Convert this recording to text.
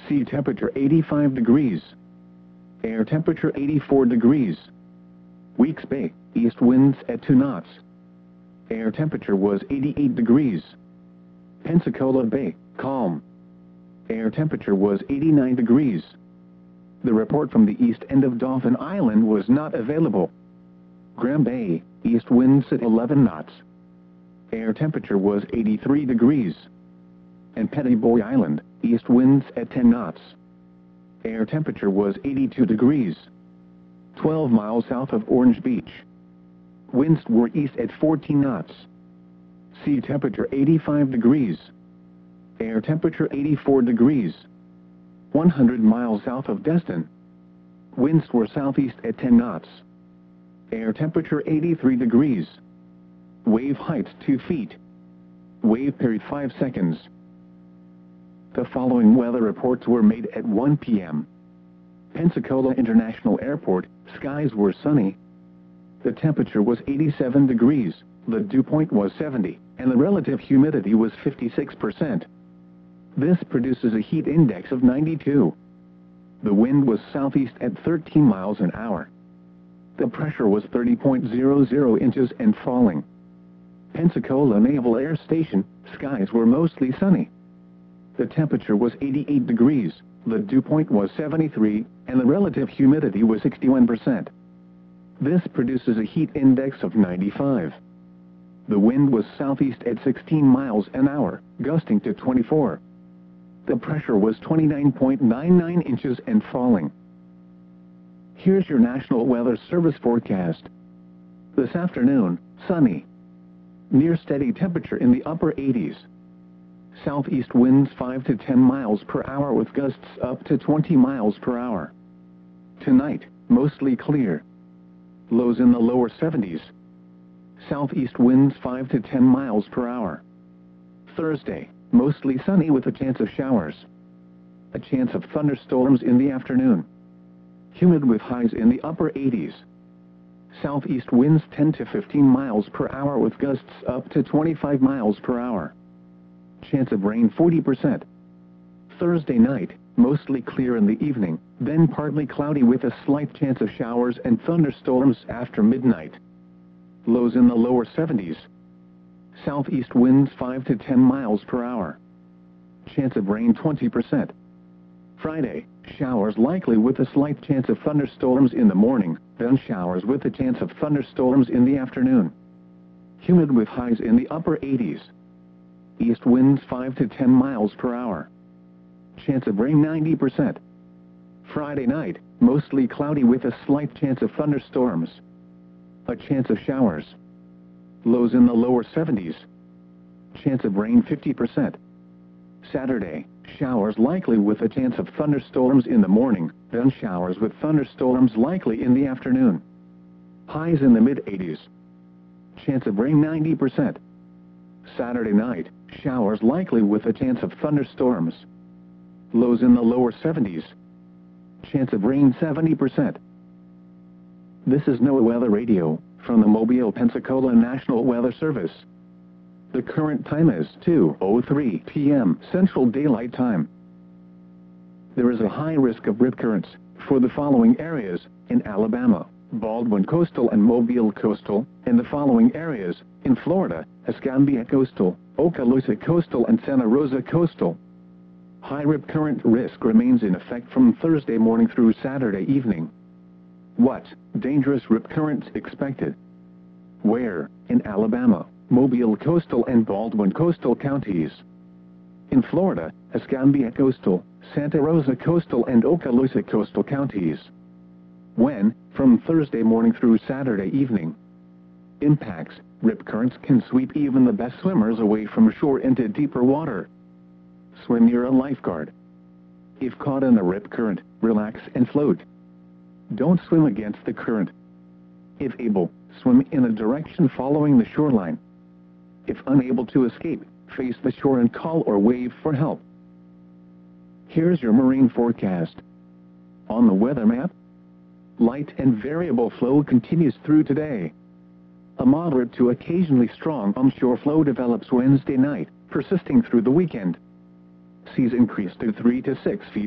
Sea temperature 85 degrees. Air temperature 84 degrees. Weeks Bay, east winds at 2 knots. Air temperature was 88 degrees. Pensacola Bay, calm. Air temperature was 89 degrees. The report from the east end of Dauphin Island was not available. Graham Bay, east winds at 11 knots. Air temperature was 83 degrees. And Pettiboy Island, east winds at 10 knots. Air temperature was 82 degrees. 12 miles south of Orange Beach. Winds were east at 14 knots. Sea temperature 85 degrees. Air temperature 84 degrees. 100 miles south of Destin. Winds were southeast at 10 knots. Air temperature 83 degrees. Wave height 2 feet. Wave period 5 seconds. The following weather reports were made at 1 p.m. Pensacola International Airport, skies were sunny. The temperature was 87 degrees, the dew point was 70, and the relative humidity was 56%. This produces a heat index of 92. The wind was southeast at 13 miles an hour. The pressure was 30.00 inches and falling. Pensacola Naval Air Station, skies were mostly sunny. The temperature was 88 degrees, the dew point was 73, and the relative humidity was 61%. This produces a heat index of 95. The wind was southeast at 16 miles an hour, gusting to 24. The pressure was 29.99 inches and falling. Here's your National Weather Service forecast. This afternoon, sunny. Near steady temperature in the upper 80s. Southeast winds 5 to 10 miles per hour with gusts up to 20 miles per hour. Tonight, mostly clear. Lows in the lower 70s. Southeast winds 5 to 10 miles per hour. Thursday, mostly sunny with a chance of showers. A chance of thunderstorms in the afternoon. Humid with highs in the upper 80s. Southeast winds 10 to 15 miles per hour with gusts up to 25 miles per hour. Chance of rain 40%. Thursday night, mostly clear in the evening, then partly cloudy with a slight chance of showers and thunderstorms after midnight. Lows in the lower 70s. Southeast winds 5 to 10 miles per hour. Chance of rain 20%. Friday, showers likely with a slight chance of thunderstorms in the morning, then showers with a chance of thunderstorms in the afternoon. Humid with highs in the upper 80s. East winds 5 to 10 miles per hour. Chance of rain 90%. Friday night, mostly cloudy with a slight chance of thunderstorms. A chance of showers. Lows in the lower 70s. Chance of rain 50%. Saturday, showers likely with a chance of thunderstorms in the morning, then showers with thunderstorms likely in the afternoon. Highs in the mid-80s. Chance of rain 90%. Saturday night, showers likely with a chance of thunderstorms. Lows in the lower 70s. Chance of rain 70%. This is NOAA Weather Radio, from the Mobile, Pensacola National Weather Service. The current time is 2:03 p.m. Central Daylight Time. There is a high risk of rip currents for the following areas in Alabama, Baldwin Coastal and Mobile Coastal, and the following areas in Florida, Escambia Coastal, Okaloosa Coastal and Santa Rosa Coastal. High rip current risk remains in effect from Thursday morning through Saturday evening. What dangerous rip currents expected? Where? In Alabama, Mobile Coastal and Baldwin Coastal counties. In Florida, Escambia Coastal, Santa Rosa Coastal and Okaloosa Coastal counties. When? From Thursday morning through Saturday evening. Impacts: rip currents can sweep even the best swimmers away from shore into deeper water. Swim near a lifeguard. If caught in a rip current, relax and float. Don't swim against the current. If able, swim in a direction following the shoreline. If unable to escape, face the shore and call or wave for help. Here's your marine forecast. On the weather map, light and variable flow continues through today. A moderate to occasionally strong onshore flow develops Wednesday night, persisting through the weekend. Seas increase to 3 to 6 feet.